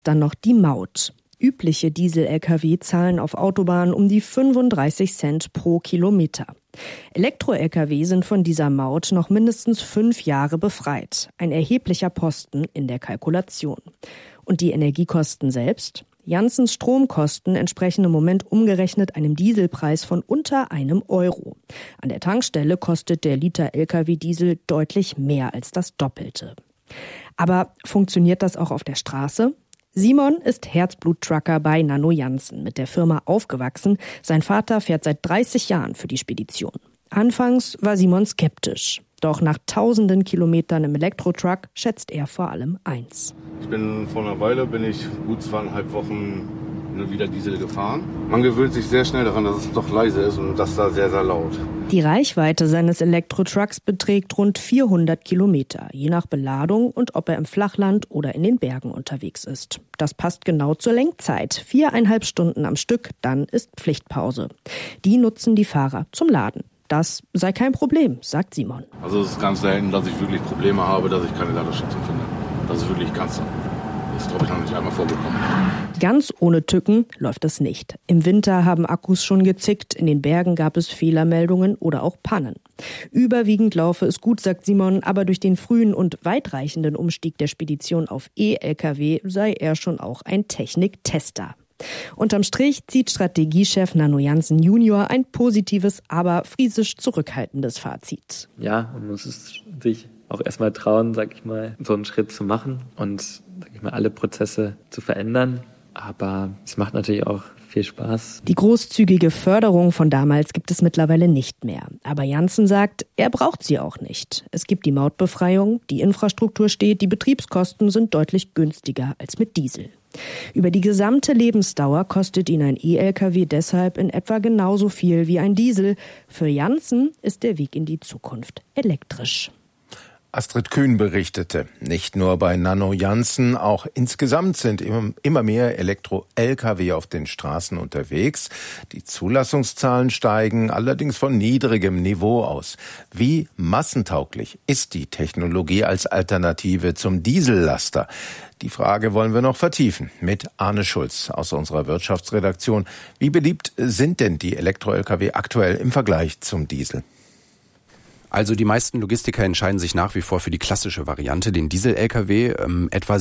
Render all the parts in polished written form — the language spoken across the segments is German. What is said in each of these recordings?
Dann noch die Maut. Übliche Diesel-Lkw zahlen auf Autobahnen um die 35 Cent pro Kilometer. Elektro-Lkw sind von dieser Maut noch mindestens 5 Jahre befreit. Ein erheblicher Posten in der Kalkulation. Und die Energiekosten selbst? Janssens Stromkosten entsprechen im Moment umgerechnet einem Dieselpreis von unter €1. An der Tankstelle kostet der Liter Lkw-Diesel deutlich mehr als das Doppelte. Aber funktioniert das auch auf der Straße? Simon ist Herzblut-Trucker bei Nano Janssen, mit der Firma aufgewachsen. Sein Vater fährt seit 30 Jahren für die Spedition. Anfangs war Simon skeptisch. Doch nach tausenden Kilometern im Elektrotruck schätzt er vor allem eins. Vor einer Weile bin ich gut 2,5 Wochen wieder Diesel gefahren. Man gewöhnt sich sehr schnell daran, dass es doch leise ist und das da sehr, sehr laut. Die Reichweite seines Elektrotrucks beträgt rund 400 Kilometer, je nach Beladung und ob er im Flachland oder in den Bergen unterwegs ist. Das passt genau zur Lenkzeit. 4,5 Stunden am Stück, dann ist Pflichtpause. Die nutzen die Fahrer zum Laden. Das sei kein Problem, sagt Simon. Also es ist ganz selten, dass ich wirklich Probleme habe, dass ich keine Ladestation finde. Das ist wirklich ganz selten. Das ist, glaube ich, noch nicht einmal vorgekommen. Ganz ohne Tücken läuft es nicht. Im Winter haben Akkus schon gezickt, in den Bergen gab es Fehlermeldungen oder auch Pannen. Überwiegend laufe es gut, sagt Simon, aber durch den frühen und weitreichenden Umstieg der Spedition auf E-Lkw sei er schon auch ein Techniktester. Unterm Strich zieht Strategiechef Nano Janssen Junior ein positives, aber friesisch zurückhaltendes Fazit. Ja, man muss es sich auch erstmal trauen, so einen Schritt zu machen und, alle Prozesse zu verändern. Aber es macht natürlich auch viel Spaß. Die großzügige Förderung von damals gibt es mittlerweile nicht mehr. Aber Janssen sagt, er braucht sie auch nicht. Es gibt die Mautbefreiung, die Infrastruktur steht, die Betriebskosten sind deutlich günstiger als mit Diesel. Über die gesamte Lebensdauer kostet ihn ein E-Lkw deshalb in etwa genauso viel wie ein Diesel. Für Janssen ist der Weg in die Zukunft elektrisch. Astrid Kühn berichtete, nicht nur bei Nano Janssen, auch insgesamt sind immer mehr Elektro-Lkw auf den Straßen unterwegs. Die Zulassungszahlen steigen allerdings von niedrigem Niveau aus. Wie massentauglich ist die Technologie als Alternative zum Diesellaster? Die Frage wollen wir noch vertiefen mit Arne Schulz aus unserer Wirtschaftsredaktion. Wie beliebt sind denn die Elektro-Lkw aktuell im Vergleich zum Diesel? Also die meisten Logistiker entscheiden sich nach wie vor für die klassische Variante, den Diesel-Lkw. Etwa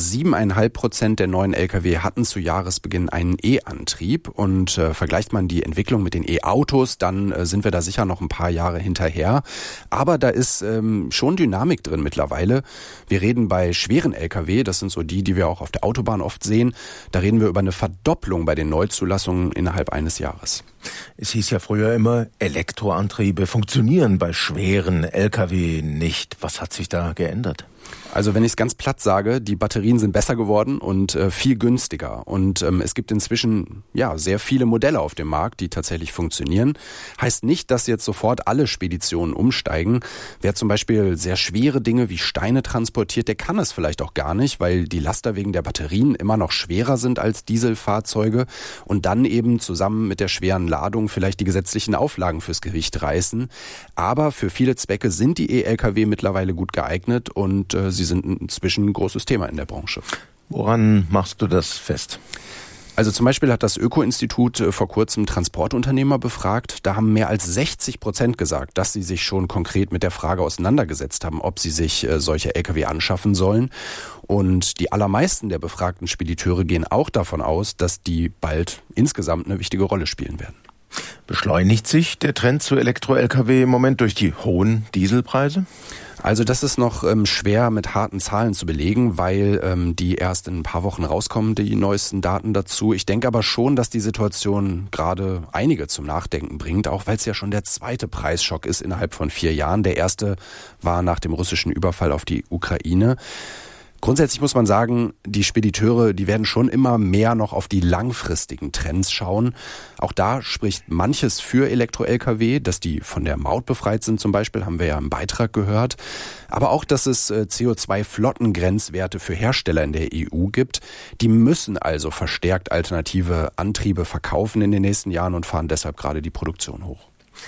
7,5% der neuen Lkw hatten zu Jahresbeginn einen E-Antrieb. Und vergleicht man die Entwicklung mit den E-Autos, dann sind wir da sicher noch ein paar Jahre hinterher. Aber da ist schon Dynamik drin mittlerweile. Wir reden bei schweren Lkw, das sind so die wir auch auf der Autobahn oft sehen. Da reden wir über eine Verdopplung bei den Neuzulassungen innerhalb eines Jahres. Es hieß ja früher immer, Elektroantriebe funktionieren bei schweren Lkw nicht. Was hat sich da geändert? Also wenn ich es ganz platt sage, die Batterien sind besser geworden und viel günstiger. Und es gibt inzwischen sehr viele Modelle auf dem Markt, die tatsächlich funktionieren. Heißt nicht, dass jetzt sofort alle Speditionen umsteigen. Wer zum Beispiel sehr schwere Dinge wie Steine transportiert, der kann es vielleicht auch gar nicht, weil die Laster wegen der Batterien immer noch schwerer sind als Dieselfahrzeuge und dann eben zusammen mit der schweren Ladung vielleicht die gesetzlichen Auflagen fürs Gewicht reißen. Aber für viele Zwecke sind die E-Lkw mittlerweile gut geeignet und sie sind inzwischen ein großes Thema in der Branche. Woran machst du das fest? Also zum Beispiel hat das Öko-Institut vor kurzem Transportunternehmer befragt. Da haben mehr als 60% gesagt, dass sie sich schon konkret mit der Frage auseinandergesetzt haben, ob sie sich solche Lkw anschaffen sollen. Und die allermeisten der befragten Spediteure gehen auch davon aus, dass die bald insgesamt eine wichtige Rolle spielen werden. Beschleunigt sich der Trend zu Elektro-Lkw im Moment durch die hohen Dieselpreise? Also das ist noch schwer mit harten Zahlen zu belegen, weil die erst in ein paar Wochen rauskommen, die neuesten Daten dazu. Ich denke aber schon, dass die Situation gerade einige zum Nachdenken bringt, auch weil es ja schon der zweite Preisschock ist innerhalb von 4 Jahren. Der erste war nach dem russischen Überfall auf die Ukraine. Grundsätzlich muss man sagen, die Spediteure, die werden schon immer mehr noch auf die langfristigen Trends schauen. Auch da spricht manches für Elektro-Lkw, dass die von der Maut befreit sind zum Beispiel, haben wir ja im Beitrag gehört. Aber auch, dass es CO2-Flottengrenzwerte für Hersteller in der EU gibt. Die müssen also verstärkt alternative Antriebe verkaufen in den nächsten Jahren und fahren deshalb gerade die Produktion hoch.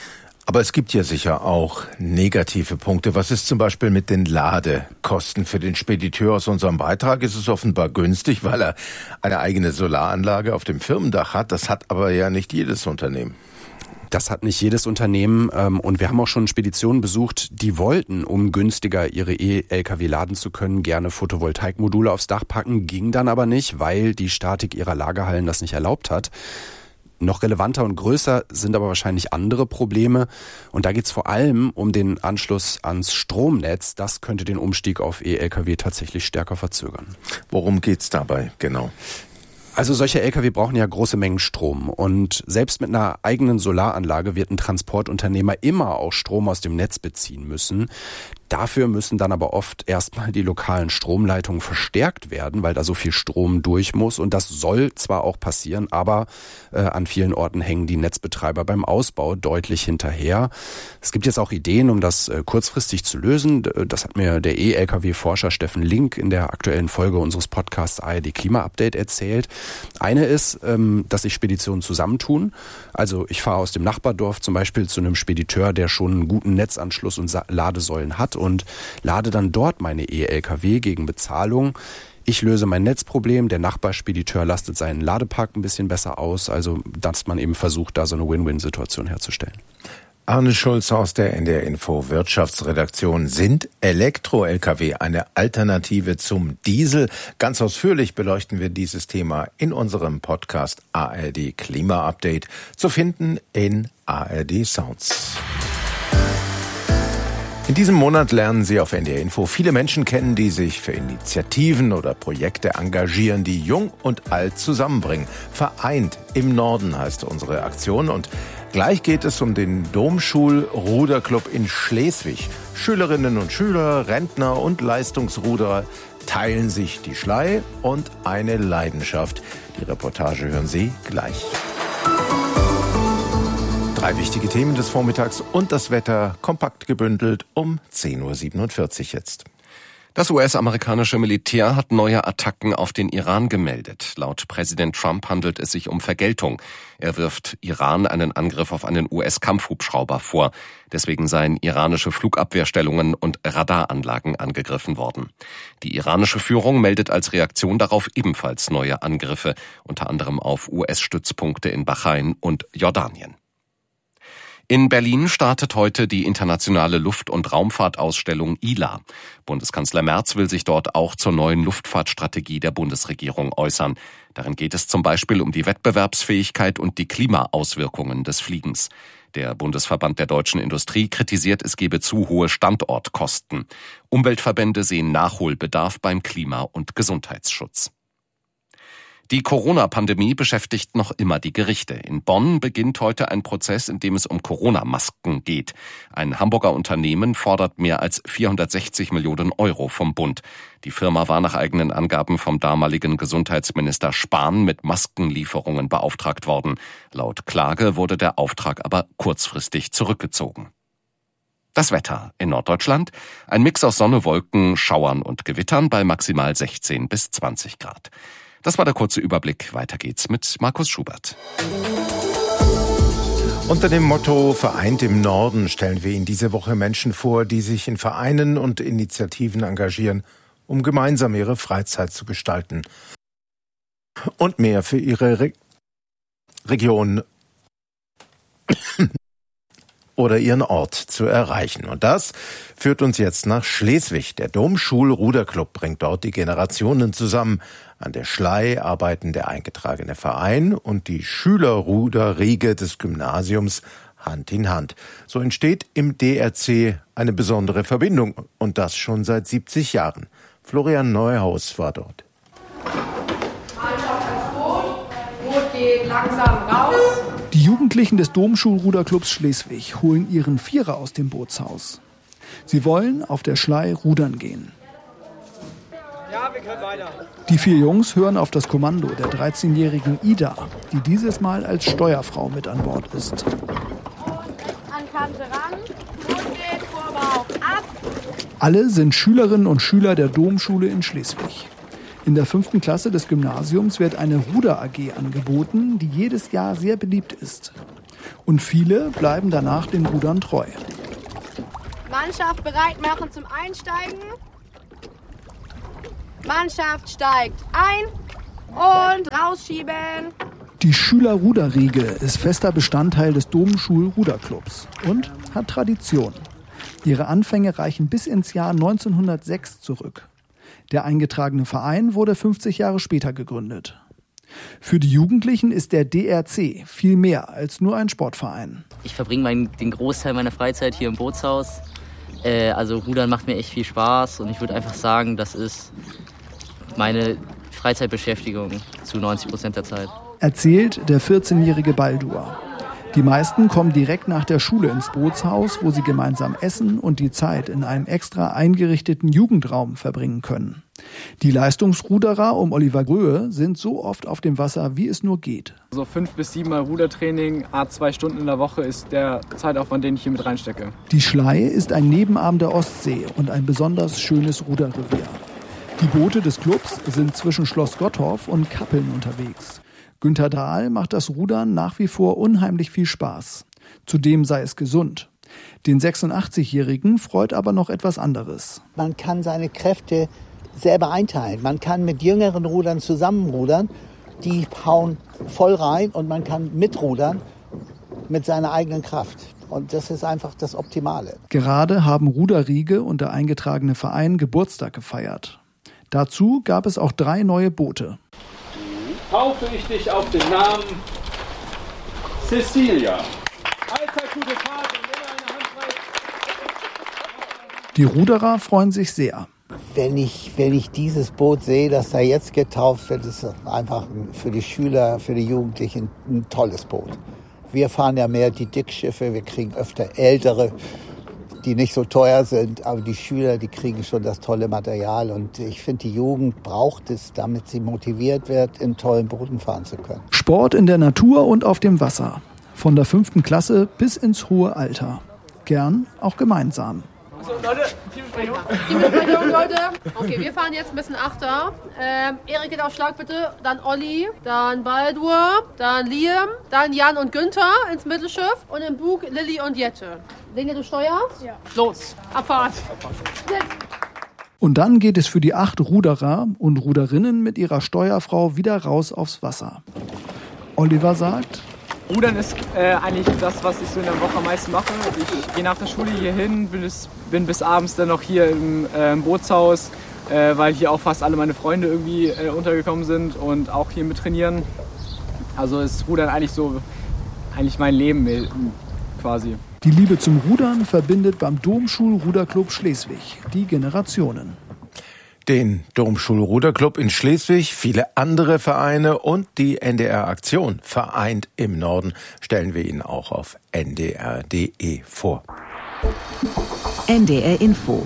Aber es gibt ja sicher auch negative Punkte. Was ist zum Beispiel mit den Ladekosten für den Spediteur? Aus unserem Beitrag ist es offenbar günstig, weil er eine eigene Solaranlage auf dem Firmendach hat. Das hat aber ja nicht jedes Unternehmen. Das hat nicht jedes Unternehmen und wir haben auch schon Speditionen besucht, die wollten, um günstiger ihre E-Lkw laden zu können, gerne Photovoltaikmodule aufs Dach packen, ging dann aber nicht, weil die Statik ihrer Lagerhallen das nicht erlaubt hat. Noch relevanter und größer sind aber wahrscheinlich andere Probleme und da geht es vor allem um den Anschluss ans Stromnetz. Das könnte den Umstieg auf E-Lkw tatsächlich stärker verzögern. Worum geht's dabei genau? Also solche Lkw brauchen ja große Mengen Strom und selbst mit einer eigenen Solaranlage wird ein Transportunternehmer immer auch Strom aus dem Netz beziehen müssen. Dafür müssen dann aber oft erstmal die lokalen Stromleitungen verstärkt werden, weil da so viel Strom durch muss. Und das soll zwar auch passieren, aber an vielen Orten hängen die Netzbetreiber beim Ausbau deutlich hinterher. Es gibt jetzt auch Ideen, um das kurzfristig zu lösen. Das hat mir der E-Lkw-Forscher Steffen Link in der aktuellen Folge unseres Podcasts ARD Klima-Update erzählt. Eine ist, dass sich Speditionen zusammentun. Also ich fahre aus dem Nachbardorf zum Beispiel zu einem Spediteur, der schon einen guten Netzanschluss und Ladesäulen hat und lade dann dort meine E-Lkw gegen Bezahlung. Ich löse mein Netzproblem, der Nachbarspediteur lastet seinen Ladepark ein bisschen besser aus, also dass man eben versucht, da so eine Win-Win-Situation herzustellen. Arne Schulz aus der NDR Info Wirtschaftsredaktion. Sind Elektro-Lkw eine Alternative zum Diesel? Ganz ausführlich beleuchten wir dieses Thema in unserem Podcast ARD Klima Update, zu finden in ARD Sounds. In diesem Monat lernen Sie auf NDR Info viele Menschen kennen, die sich für Initiativen oder Projekte engagieren, die Jung und Alt zusammenbringen. Vereint im Norden heißt unsere Aktion und gleich geht es um den Domschul-Ruderclub in Schleswig. Schülerinnen und Schüler, Rentner und Leistungsruderer teilen sich die Schlei und eine Leidenschaft. Die Reportage hören Sie gleich. 3 wichtige Themen des Vormittags und das Wetter kompakt gebündelt um 10.47 Uhr jetzt. Das US-amerikanische Militär hat neue Attacken auf den Iran gemeldet. Laut Präsident Trump handelt es sich um Vergeltung. Er wirft Iran einen Angriff auf einen US-Kampfhubschrauber vor. Deswegen seien iranische Flugabwehrstellungen und Radaranlagen angegriffen worden. Die iranische Führung meldet als Reaktion darauf ebenfalls neue Angriffe, unter anderem auf US-Stützpunkte in Bahrain und Jordanien. In Berlin startet heute die internationale Luft- und Raumfahrtausstellung ILA. Bundeskanzler Merz will sich dort auch zur neuen Luftfahrtstrategie der Bundesregierung äußern. Darin geht es zum Beispiel um die Wettbewerbsfähigkeit und die Klimaauswirkungen des Fliegens. Der Bundesverband der deutschen Industrie kritisiert, es gebe zu hohe Standortkosten. Umweltverbände sehen Nachholbedarf beim Klima- und Gesundheitsschutz. Die Corona-Pandemie beschäftigt noch immer die Gerichte. In Bonn beginnt heute ein Prozess, in dem es um Corona-Masken geht. Ein Hamburger Unternehmen fordert mehr als 460 Millionen Euro vom Bund. Die Firma war nach eigenen Angaben vom damaligen Gesundheitsminister Spahn mit Maskenlieferungen beauftragt worden. Laut Klage wurde der Auftrag aber kurzfristig zurückgezogen. Das Wetter in Norddeutschland: ein Mix aus Sonne, Wolken, Schauern und Gewittern bei maximal 16 bis 20 Grad. Das war der kurze Überblick. Weiter geht's mit Markus Schubert. Unter dem Motto Vereint im Norden stellen wir Ihnen diese Woche Menschen vor, die sich in Vereinen und Initiativen engagieren, um gemeinsam ihre Freizeit zu gestalten und mehr für ihre Region oder ihren Ort zu erreichen. Und das führt uns jetzt nach Schleswig. Der Domschul-Ruderclub bringt dort die Generationen zusammen. An der Schlei arbeiten der eingetragene Verein und die Schülerruderriege des Gymnasiums Hand in Hand. So entsteht im DRC eine besondere Verbindung und das schon seit 70 Jahren. Florian Neuhaus war dort. Boot geht langsam raus. Die Jugendlichen des Domschul-Ruderclubs Schleswig holen ihren Vierer aus dem Bootshaus. Sie wollen auf der Schlei rudern gehen. Ja, wir können weiter. Die 4 Jungs hören auf das Kommando der 13-jährigen Ida, die dieses Mal als Steuerfrau mit an Bord ist. An Kante ran, und den Vorbauch ab. Alle sind Schülerinnen und Schüler der Domschule in Schleswig. In der 5. Klasse des Gymnasiums wird eine Ruder-AG angeboten, die jedes Jahr sehr beliebt ist. Und viele bleiben danach den Rudern treu. Mannschaft bereit machen zum Einsteigen. Mannschaft steigt ein und rausschieben. Die Schülerruderriege ist fester Bestandteil des Domschul-Ruderclubs und hat Tradition. Ihre Anfänge reichen bis ins Jahr 1906 zurück. Der eingetragene Verein wurde 50 Jahre später gegründet. Für die Jugendlichen ist der DRC viel mehr als nur ein Sportverein. Ich verbringe den Großteil meiner Freizeit hier im Bootshaus. Also Rudern macht mir echt viel Spaß und ich würde einfach sagen, das ist meine Freizeitbeschäftigung zu 90% der Zeit. Erzählt der 14-jährige Baldur. Die meisten kommen direkt nach der Schule ins Bootshaus, wo sie gemeinsam essen und die Zeit in einem extra eingerichteten Jugendraum verbringen können. Die Leistungsruderer um Oliver Gröhe sind so oft auf dem Wasser, wie es nur geht. So 5 bis 7 Mal Rudertraining, 2 Stunden in der Woche ist der Zeitaufwand, den ich hier mit reinstecke. Die Schlei ist ein Nebenarm der Ostsee und ein besonders schönes Ruderrevier. Die Boote des Clubs sind zwischen Schloss Gottorf und Kappeln unterwegs. Günter Dahl macht das Rudern nach wie vor unheimlich viel Spaß. Zudem sei es gesund. Den 86-Jährigen freut aber noch etwas anderes. Man kann seine Kräfte selber einteilen. Man kann mit jüngeren Rudern zusammenrudern. Die hauen voll rein und man kann mitrudern mit seiner eigenen Kraft. Und das ist einfach das Optimale. Gerade haben Ruderriege und der eingetragene Verein Geburtstag gefeiert. Dazu gab es auch 3 neue Boote. Taufe ich dich auf den Namen Cecilia. Allzeit gute Fahrt und immer eine Hand frei. Die Ruderer freuen sich sehr. Wenn ich dieses Boot sehe, das da jetzt getauft wird, ist es einfach für die Schüler, für die Jugendlichen ein tolles Boot. Wir fahren ja mehr die Dickschiffe, wir kriegen öfter ältere, die nicht so teuer sind, aber die Schüler, die kriegen schon das tolle Material und ich finde, die Jugend braucht es, damit sie motiviert wird, in tollen Booten fahren zu können. Sport in der Natur und auf dem Wasser. Von der 5. Klasse bis ins hohe Alter. Gern auch gemeinsam. So, Leute, Teambesprechung, Leute. Okay, wir fahren jetzt ein bisschen Achter. Erik geht auf Schlag bitte, dann Olli, dann Baldur, dann Liam, dann Jan und Günther ins Mittelschiff und im Bug Lilly und Jette. Lene, du steuerst? Ja. Los, Abfahrt. Und dann geht es für die 8 Ruderer und Ruderinnen mit ihrer Steuerfrau wieder raus aufs Wasser. Oliver sagt: Rudern ist eigentlich das, was ich so in der Woche am meisten mache. Ich gehe nach der Schule hier hin, bin bis abends dann noch hier im Bootshaus, weil hier auch fast alle meine Freunde irgendwie untergekommen sind und auch hier mit trainieren. Also ist Rudern eigentlich mein Leben quasi. Die Liebe zum Rudern verbindet beim Domschul-Ruderclub Schleswig die Generationen. Den Domschul-Ruderclub in Schleswig, viele andere Vereine und die NDR-Aktion Vereint im Norden stellen wir Ihnen auch auf ndr.de vor. NDR Info.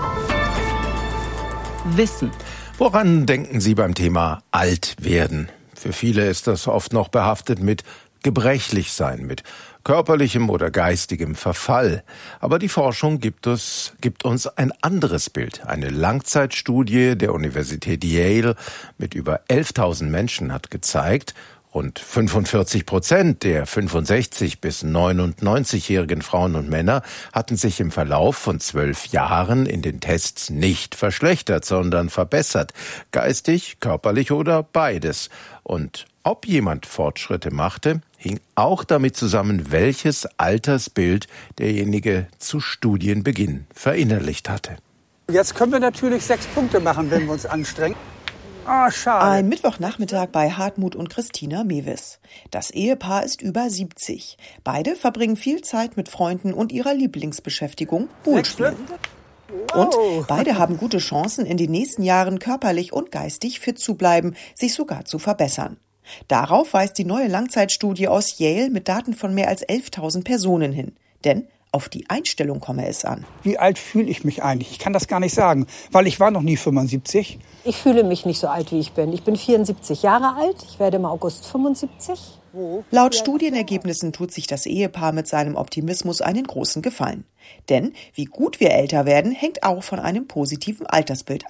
Wissen. Woran denken Sie beim Thema alt werden? Für viele ist das oft noch behaftet mit gebrechlich sein, mit körperlichem oder geistigem Verfall. Aber die Forschung gibt uns ein anderes Bild. Eine Langzeitstudie der Universität Yale mit über 11.000 Menschen hat gezeigt, rund 45% der 65- bis 99-jährigen Frauen und Männer hatten sich im Verlauf von 12 Jahren in den Tests nicht verschlechtert, sondern verbessert. Geistig, körperlich oder beides. Und ob jemand Fortschritte machte, hing auch damit zusammen, welches Altersbild derjenige zu Studienbeginn verinnerlicht hatte. Jetzt können wir natürlich 6 Punkte machen, wenn wir uns anstrengen. Ah, schade. Ein Mittwochnachmittag bei Hartmut und Christina Mewis. Das Ehepaar ist über 70. Beide verbringen viel Zeit mit Freunden und ihrer Lieblingsbeschäftigung, Bullspielen. Und beide haben gute Chancen, in den nächsten Jahren körperlich und geistig fit zu bleiben, sich sogar zu verbessern. Darauf weist die neue Langzeitstudie aus Yale mit Daten von mehr als 11.000 Personen hin. Denn auf die Einstellung komme es an. Wie alt fühle ich mich eigentlich? Ich kann das gar nicht sagen, weil ich war noch nie 75. Ich fühle mich nicht so alt, wie ich bin. Ich bin 74 Jahre alt. Ich werde im August 75. Laut Studienergebnissen tut sich das Ehepaar mit seinem Optimismus einen großen Gefallen. Denn wie gut wir älter werden, hängt auch von einem positiven Altersbild ab.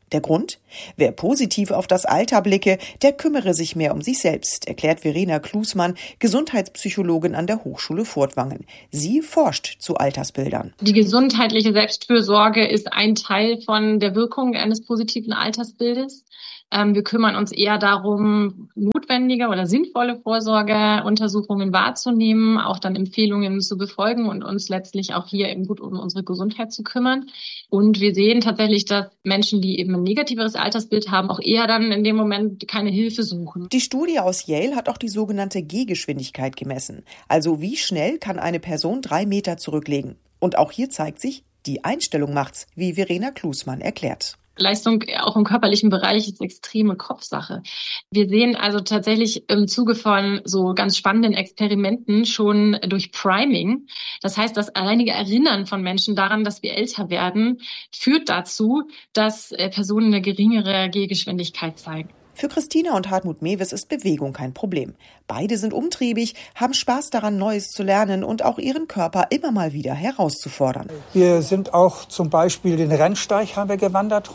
Der Grund? Wer positiv auf das Alter blicke, der kümmere sich mehr um sich selbst, erklärt Verena Klusmann, Gesundheitspsychologin an der Hochschule Furtwangen. Sie forscht zu Altersbildern. Die gesundheitliche Selbstfürsorge ist ein Teil von der Wirkung eines positiven Altersbildes. Wir kümmern uns eher darum, notwendige oder sinnvolle Vorsorgeuntersuchungen wahrzunehmen, auch dann Empfehlungen zu befolgen und uns letztlich auch hier eben gut um unsere Gesundheit zu kümmern. Und wir sehen tatsächlich, dass Menschen, die eben ein negativeres Altersbild haben, auch eher dann in dem Moment keine Hilfe suchen. Die Studie aus Yale hat auch die sogenannte Gehgeschwindigkeit gemessen. Also wie schnell kann eine Person 3 Meter zurücklegen? Und auch hier zeigt sich, die Einstellung macht's, wie Verena Klusmann erklärt. Leistung auch im körperlichen Bereich ist extreme Kopfsache. Wir sehen also tatsächlich im Zuge von so ganz spannenden Experimenten schon durch Priming. Das heißt, das alleinige Erinnern von Menschen daran, dass wir älter werden, führt dazu, dass Personen eine geringere Gehgeschwindigkeit zeigen. Für Christina und Hartmut Mewes ist Bewegung kein Problem. Beide sind umtriebig, haben Spaß daran, Neues zu lernen und auch ihren Körper immer mal wieder herauszufordern. Wir sind auch zum Beispiel den Rennsteig haben wir gewandert,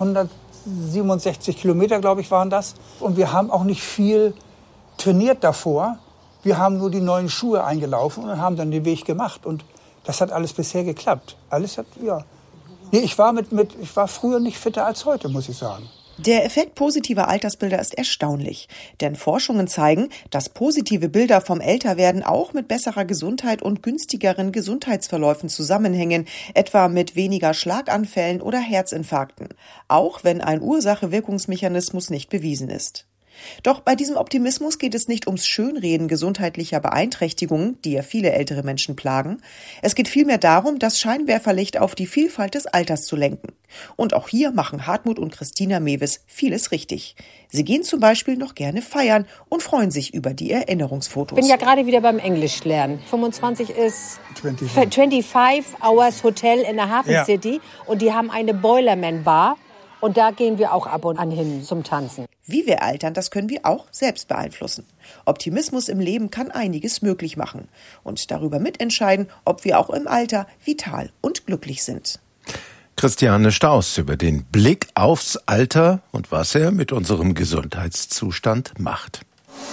167 Kilometer, glaube ich, waren das. Und wir haben auch nicht viel trainiert davor. Wir haben nur die neuen Schuhe eingelaufen und haben dann den Weg gemacht. Und das hat alles bisher geklappt. Alles hat, ja. Nee, ich war früher nicht fitter als heute, muss ich sagen. Der Effekt positiver Altersbilder ist erstaunlich, denn Forschungen zeigen, dass positive Bilder vom Älterwerden auch mit besserer Gesundheit und günstigeren Gesundheitsverläufen zusammenhängen, etwa mit weniger Schlaganfällen oder Herzinfarkten, auch wenn ein Ursache-Wirkungsmechanismus nicht bewiesen ist. Doch bei diesem Optimismus geht es nicht ums Schönreden gesundheitlicher Beeinträchtigungen, die ja viele ältere Menschen plagen. Es geht vielmehr darum, das Scheinwerferlicht auf die Vielfalt des Alters zu lenken. Und auch hier machen Hartmut und Christina Mewes vieles richtig. Sie gehen zum Beispiel noch gerne feiern und freuen sich über die Erinnerungsfotos. Ich bin ja gerade wieder beim Englisch lernen. 25 ist 25 Hours Hotel in der Hafen City und die haben eine Boilerman Bar. Und da gehen wir auch ab und an hin zum Tanzen. Wie wir altern, das können wir auch selbst beeinflussen. Optimismus im Leben kann einiges möglich machen und darüber mitentscheiden, ob wir auch im Alter vital und glücklich sind. Christiane Staus über den Blick aufs Alter und was er mit unserem Gesundheitszustand macht.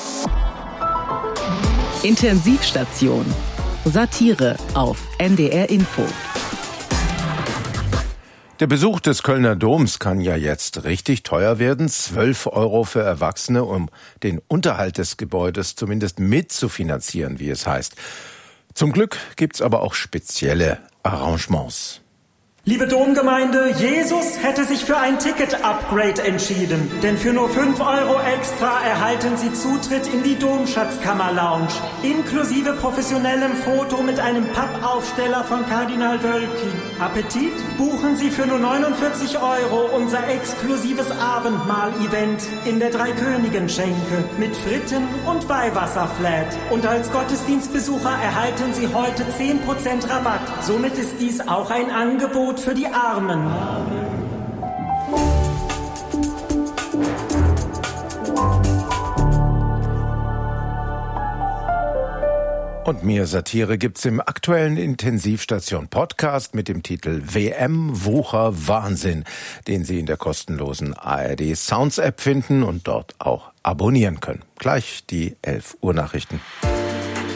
Intensivstation. Satire auf NDR Info. Der Besuch des Kölner Doms kann ja jetzt richtig teuer werden. 12 € für Erwachsene, um den Unterhalt des Gebäudes zumindest mitzufinanzieren, wie es heißt. Zum Glück gibt's aber auch spezielle Arrangements. Liebe Domgemeinde, Jesus hätte sich für ein Ticket-Upgrade entschieden. Denn für nur 5 € extra erhalten Sie Zutritt in die Domschatzkammer-Lounge. Inklusive professionellem Foto mit einem Pappaufsteller von Kardinal Wölki. Appetit? Buchen Sie für nur 49 € unser exklusives Abendmahl-Event in der Dreikönigen-Schenke mit Fritten und Weihwasserflat. Und als Gottesdienstbesucher erhalten Sie heute 10% Rabatt. Somit ist dies auch ein Angebot für die Armen. Und mehr Satire gibt's im aktuellen Intensivstation-Podcast mit dem Titel WM Wucher Wahnsinn, den Sie in der kostenlosen ARD Sounds App finden und dort auch abonnieren können. Gleich die 11 Uhr Nachrichten.